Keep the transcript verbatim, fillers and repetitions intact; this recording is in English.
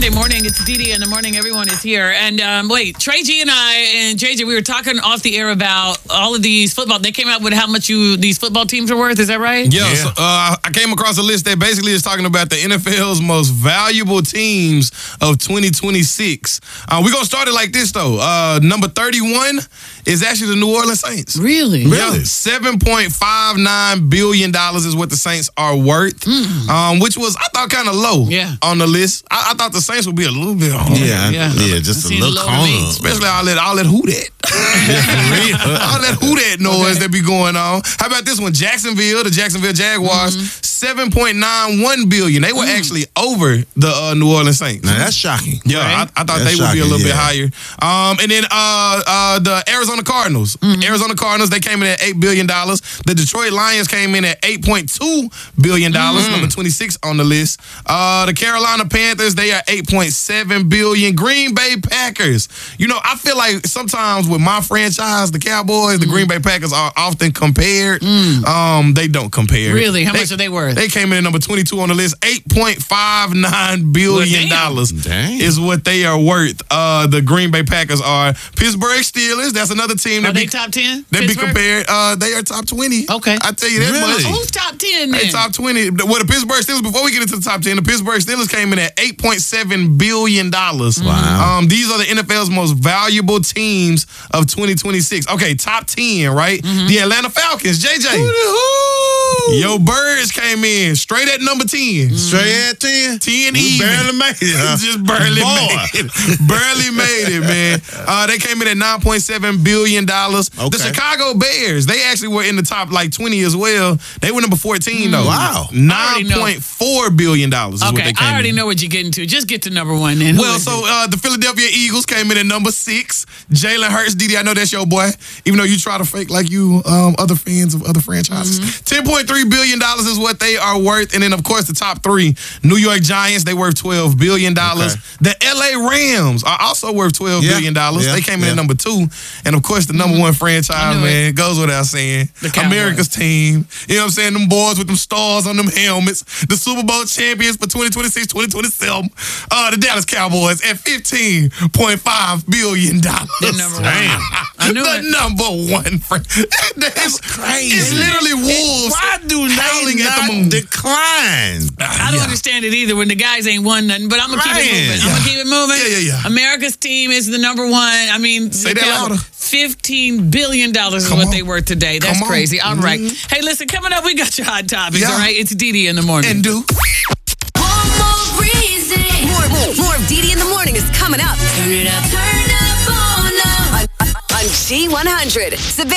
Monday morning. It's D D in the morning. Everyone is here. And um, wait, Trey G and I and J J, we were talking off the air about all of these football. They came out with how much you these football teams are worth. Is that right? Yeah. yeah. So, uh, I came across a list that basically is talking about the N F L's most valuable teams of twenty twenty-six. Uh, we're going to start it like this, though. Uh, number thirty-one is actually the New Orleans Saints. Really? Really? Yeah, seven point five nine billion dollars is what the Saints are worth, mm. um, which was, I thought, kind of low yeah. on the list. I, I thought the Saints would be a little bit on. Yeah, yeah, yeah, just a little corner. Especially all that, all that who that. all that who that noise okay. that be going on. How about this one? Jacksonville, the Jacksonville Jaguars, mm-hmm. seven point nine one billion dollars. They were mm. actually over the uh, New Orleans Saints. Now, that's shocking. Yeah, right? I, I thought that's they would shocking, be a little yeah. bit higher. Um, and then uh, uh, the Arizona Cardinals. Mm-hmm. Arizona Cardinals, they came in at eight billion dollars. The Detroit Lions came in at eight point two billion dollars, mm-hmm. number twenty-six on the list. Uh, the Carolina Panthers, they are eight point seven billion dollars. Green Bay Packers. You know, I feel like sometimes with my franchise, the Cowboys, the mm-hmm. Green Bay Packers are often compared. Mm. Um, they don't compare. Really? How they, much are they worth? They came in at number twenty-two on the list. eight point five nine billion dollars well, is what they are worth. Uh, the Green Bay Packers are. Pittsburgh Steelers, that's another team. That are be, they top ten? They be compared. Uh, they are top twenty. Okay. I tell you that really? much. Who's top ten then? They top twenty. Well, the Pittsburgh Steelers, before we get into the top ten, the Pittsburgh Steelers came in at eight point seven billion dollars. Wow. Um, these are the N F L's most valuable teams of twenty twenty-six. Okay, top ten, right? Mm-hmm. The Atlanta Falcons, J J. Woo-hoo! Yo, Birds came in straight at number ten. Mm-hmm. Straight at ten? ten we even. Barely made it. Huh? Just barely Boy. made it. Barely made it, man. Uh, they came in at nine point seven billion dollars. Okay. The Chicago Bears, they actually were in the top like twenty as well. They were number fourteen, though. Wow. nine point four billion dollars is okay, what they came I already in. know what you're getting to. Just get to number one then. Well, so uh, the Philadelphia Eagles came in at number six. Jalen Hurts, D D, I know that's your boy, even though you try to fake like you um, other fans of other franchises. Mm-hmm. ten point three billion dollars is what they are worth. And then, of course, the top three, New York Giants, they worth twelve billion dollars. Okay. The L A Rams are also worth twelve yeah. billion dollars. Yeah. They came in yeah. at number two. And, of course, the number one franchise, man, it. goes without saying. America's team. You know what I'm saying? Them boys with them stars on them helmets. The Super Bowl champions for twenty twenty-six, twenty twenty-seven. Uh, the Dallas Cowboys at fifteen point five billion dollars. The number one. Damn. I knew the it. number one. Fr- That's crazy. It's literally wolves. Why do howling they at the not moon. decline? I don't yeah. understand it either when the guys ain't won nothing, but I'm going to keep it Right. moving. I'm going to keep it moving. Yeah, yeah, yeah. America's team is the number one. I mean, Say that louder. fifteen billion dollars is Come what on. they were today. That's Come on. crazy. All right. Mm-hmm. Hey, listen, coming up, we got your hot topics, Yeah. all right? It's D D in the morning. And do. One more reason. More, more, more of D D in the morning is coming up. Turn it up, turn up, oh no. On, on G one hundred.